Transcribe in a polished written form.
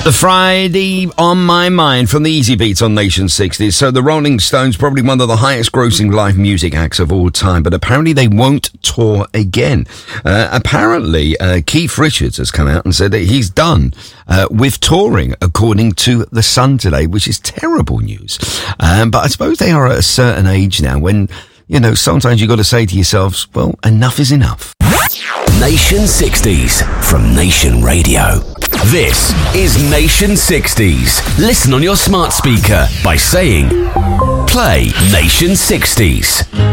The Friday on My Mind from the Easy Beats on Nation 60s. So the Rolling Stones, probably one of the highest grossing live music acts of all time, but apparently they won't tour again. Apparently, Keith Richards has come out and said that he's done with touring, according to The Sun today, which is terrible news. But I suppose they are at a certain age now when, you know, sometimes you've got to say to yourselves, well, enough is enough. Nation 60s from Nation Radio. This is Nation 60s. Listen on your smart speaker by saying, play Nation 60s.